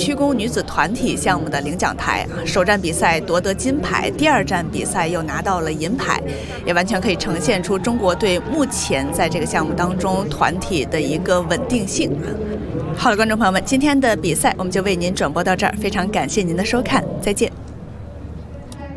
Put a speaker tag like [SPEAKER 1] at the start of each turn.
[SPEAKER 1] 曲弓女子团体项目的领奖台啊，首站比赛夺得金牌，第二站比赛又拿到了银牌，也完全可以呈现出中国队目前在这个项目当中团体的一个稳定性。好了，观众朋友们，今天的比赛我们就为您转播到这儿，非常感谢您的收看，再见。